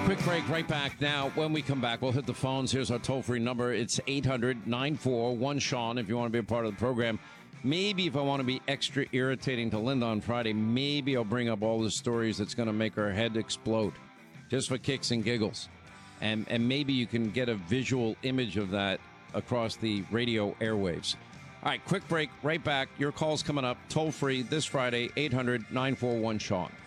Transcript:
Quick break, right back. Now, when we come back, we'll hit the phones. Here's our toll-free number. It's 800-941-SEAN if you want to be a part of the program. Maybe if I want to be extra irritating to Linda on Friday, maybe I'll bring up all the stories that's going to make her head explode, just for kicks and giggles. And maybe you can get a visual image of that across the radio airwaves. All right, quick break, right back. Your call's coming up, toll-free this Friday, 800-941-SEAN.